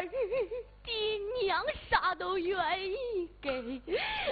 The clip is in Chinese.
儿，爹娘啥都愿意给，